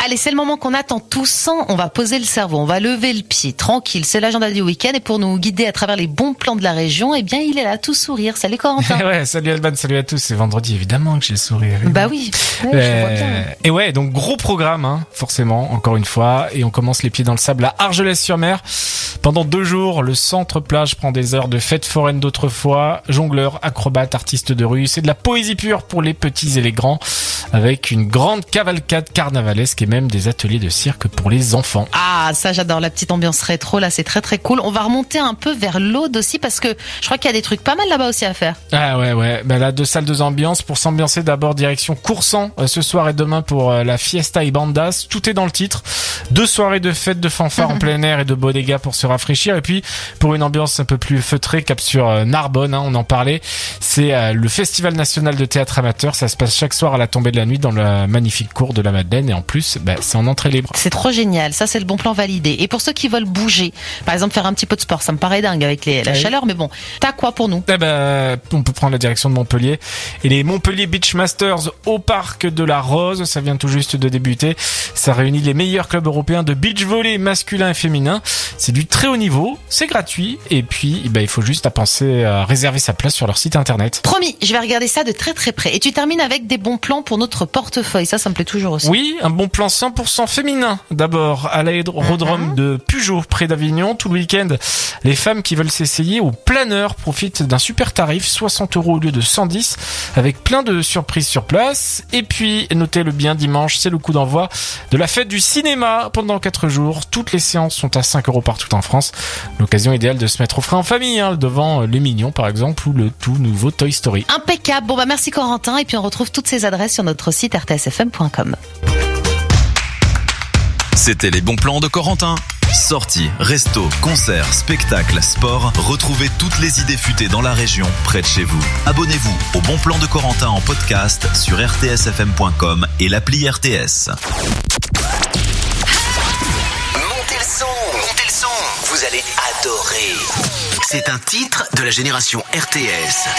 Allez, c'est le moment qu'on attend tous. On va poser le cerveau, on va lever le pied, tranquille. C'est l'agenda du week-end et pour nous guider à travers les bons plans de la région, eh bien, il est là, tout sourire. Salut Corentin. Ouais, salut Alban, salut à tous. C'est vendredi, évidemment que j'ai le sourire. Bah oui, ouais, je vois bien. Et ouais, donc gros programme, forcément, encore une fois. Et on commence les pieds dans le sable à Argelès-sur-Mer. Pendant 2 jours, le centre plage prend des heures de fête foraine d'autrefois. Jongleurs, acrobates, artistes de rue. C'est de la poésie pure pour les petits et les grands. Avec une grande cavalcade carnavalesque et même des ateliers de cirque pour les enfants. Ah, ça j'adore, la petite ambiance rétro, là c'est très très cool. On va remonter un peu vers l'Aude aussi parce que je crois qu'il y a des trucs pas mal là-bas aussi à faire. Ah ouais. Ben là, 2 salles, 2 ambiances. Pour s'ambiancer, d'abord direction Coursan ce soir et demain pour la Fiesta y Bandas. Tout est dans le titre. 2 soirées de fête de fanfare en plein air et de bodega pour se rafraîchir. Et puis pour une ambiance un peu plus feutrée, cap sur Narbonne, on en parlait. C'est le Festival national de théâtre amateur. Ça se passe chaque soir à la tombée de la nuit dans la magnifique cour de la Madeleine. Et en plus, c'est en entrée libre. C'est trop génial, ça c'est le bon plan validé. Et pour ceux qui veulent bouger, par exemple faire un petit peu de sport, ça me paraît dingue avec la chaleur, mais bon, t'as quoi pour nous? On peut prendre la direction de Montpellier et les Montpellier Beach Masters au parc de la Rose, ça vient tout juste de débuter. Ça réunit les meilleurs clubs européens de beach volley masculin et féminin. C'est du très haut niveau, c'est gratuit et puis il faut juste penser à réserver sa place sur leur site internet. Promis, je vais regarder ça de très très près. Et tu termines avec des bons plans pour notre portefeuille, ça me plaît toujours aussi. Oui, un bon plan 100% féminin. D'abord, à l'aérodrome de Pugeot, près d'Avignon, tout le week-end, les femmes qui veulent s'essayer au planeur profitent d'un super tarif, 60 € au lieu de 110, avec plein de surprises sur place. Et puis, notez-le bien, dimanche, c'est le coup d'envoi de la fête du cinéma pendant 4 jours. Toutes les séances sont à 5 € partout en France. L'occasion idéale de se mettre au frais en famille, devant Les Mignons par exemple, ou le tout nouveau Toy Story. Impeccable. Bon merci Corentin, et puis on retrouve toutes ces adresses sur notre site rtsfm.com. C'était les bons plans de Corentin. Sorties, restos, concerts, spectacles, sport. Retrouvez toutes les idées futées dans la région, près de chez vous. Abonnez-vous au Bon Plan de Corentin en podcast sur rtsfm.com et l'appli RTS. Montez le son, vous allez adorer. C'est un titre de la génération RTS.